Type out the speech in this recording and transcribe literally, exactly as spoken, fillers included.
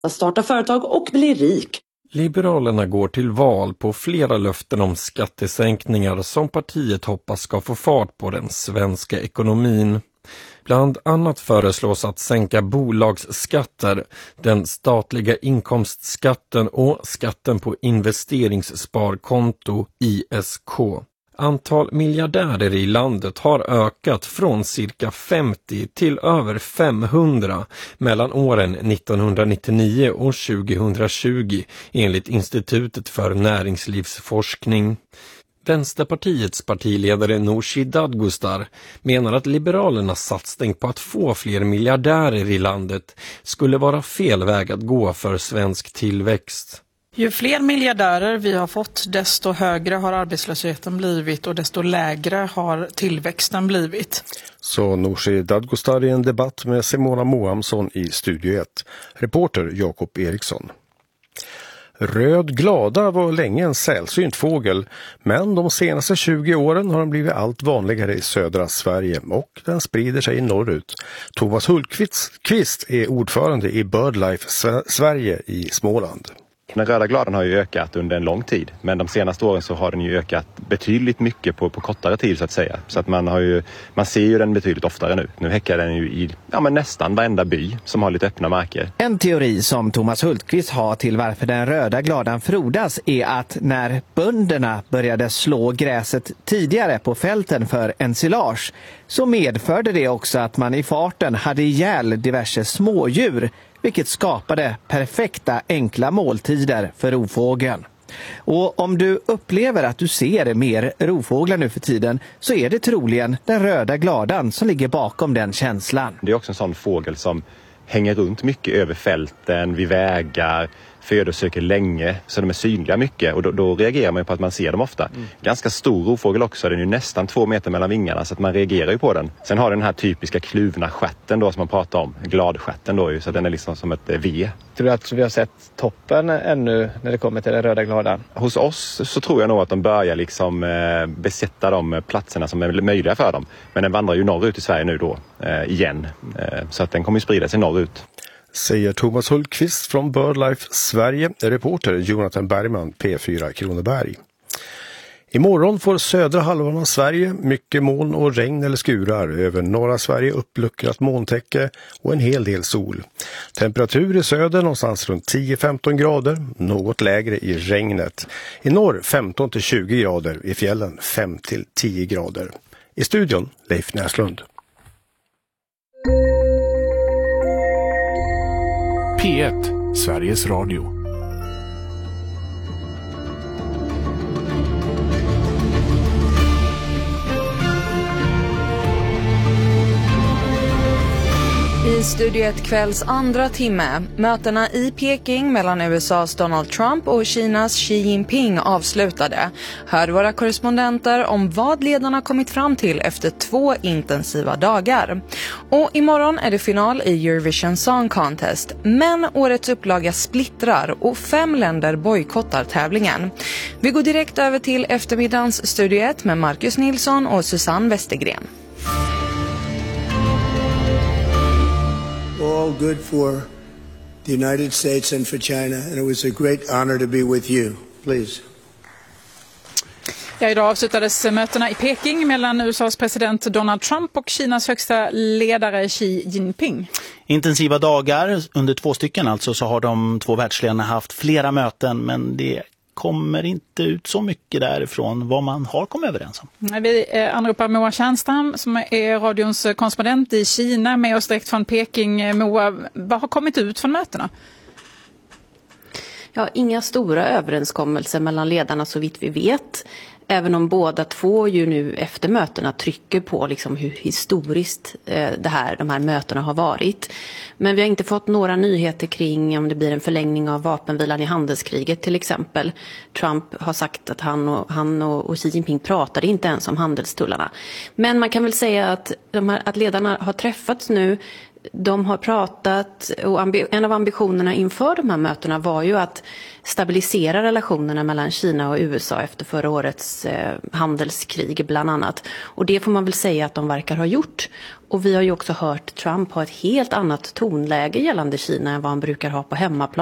starta företag och bli rik. Liberalerna går till val på flera löften om skattesänkningar som partiet hoppas ska få fart på den svenska ekonomin. Bland annat föreslås att sänka bolagsskatter, den statliga inkomstskatten och skatten på investeringssparkonto I S K. Antal miljardärer i landet har ökat från cirka femtio till över femhundra mellan åren nittonhundranittionio och tjugohundratjugo enligt Institutet för näringslivsforskning. Vänsterpartiets partiledare Nooshi Dadgostar menar att Liberalernas satsning på att få fler miljardärer i landet skulle vara fel väg att gå för svensk tillväxt. Ju fler miljardärer vi har fått, desto högre har arbetslösheten blivit och desto lägre har tillväxten blivit. Så Nooshi Dadgostar i en debatt med Simona Mohamsson i Studio ett. Reporter Jakob Eriksson. Röd glada var länge en sällsynt fågel, men de senaste tjugo åren har den blivit allt vanligare i södra Sverige och den sprider sig norrut. Thomas Hultqvist är ordförande i BirdLife Sverige i Småland. Den röda gladan har ju ökat under en lång tid, men de senaste åren så har den ju ökat betydligt mycket på, på kortare tid så att säga. Så att man, har ju, man ser ju den betydligt oftare nu. Nu häckar den ju i ja, men nästan varenda by som har lite öppna marker. En teori som Thomas Hultqvist har till varför den röda gladan frodas är att när bönderna började slå gräset tidigare på fälten för ensilage så medförde det också att man i farten hade ihjäl diverse smådjur, vilket skapade perfekta enkla måltider för rovfågeln. Och om du upplever att du ser mer rovfåglar nu för tiden så är det troligen den röda gladan som ligger bakom den känslan. Det är också en sån fågel som hänger runt mycket över fälten, vid vägar, födosöker länge, så de är synliga mycket och då, då reagerar man ju på att man ser dem ofta. Mm. Ganska stor rovfågel också, den är ju nästan två meter mellan vingarna så att man reagerar ju på den. Sen har den den här typiska kluvna stjärten då som man pratar om, gladstjärten då ju, så att den är liksom som ett V. Tror du att vi har sett toppen ännu när det kommer till den röda gladan? Hos oss så tror jag nog att de börjar liksom eh, besätta de platserna som är möjliga för dem. Men den vandrar ju norrut i Sverige nu då eh, igen, eh, så att den kommer ju sprida sig norrut. Säger Thomas Hultqvist från BirdLife Sverige, reporter Jonathan Bergman, P fyra Kronoberg. Imorgon får södra halvan av Sverige mycket moln och regn eller skurar. Över norra Sverige uppluckrat molntäcke och en hel del sol. Temperatur i söder någonstans runt tio till femton grader, något lägre i regnet. I norr femton till tjugo grader, i fjällen fem till tio grader. I studion Leif Näslund. P ett, Sveriges Radio. I Studio ett kvälls andra timme. Mötena i Peking mellan U S A:s Donald Trump och Kinas Xi Jinping avslutade. Hör våra korrespondenter om vad ledarna kommit fram till efter två intensiva dagar. Och imorgon är det final i Eurovision Song Contest. Men årets upplaga splittrar och fem länder bojkottar tävlingen. Vi går direkt över till eftermiddagens Studio ett med Marcus Nilsson och Susanne Westergren. All good for the United States and for China, and it was a great honor to be with you. Please. Ja, idag avslutades mötena i Peking mellan U S A:s president Donald Trump och Kinas högsta ledare Xi Jinping. Intensiva dagar, under två stycken alltså, så har de två världsledarna haft flera möten, men det kommer inte ut så mycket därifrån vad man har kommit överens om. Vi anropar Moa Tjärnstam som är radions korrespondent i Kina med oss direkt från Peking. Moa, vad har kommit ut från mötena? Ja, inga stora överenskommelser mellan ledarna så vitt vi vet. Även om båda två ju nu efter mötena trycker på liksom hur historiskt eh, det här, de här mötena har varit. Men vi har inte fått några nyheter kring om det blir en förlängning av vapenvilan i handelskriget till exempel. Trump har sagt att han och, han och, och Xi Jinping pratade inte ens om handelstullarna. Men man kan väl säga att, de här, att ledarna har träffats nu de har pratat, och en av ambitionerna inför de här mötena var ju att stabilisera relationerna mellan Kina och U S A efter förra årets eh, handelskrig bland annat. Och det får man väl säga att de verkar ha gjort. Och vi har ju också hört Trump ha ett helt annat tonläge gällande Kina än vad han brukar ha på hemmaplan.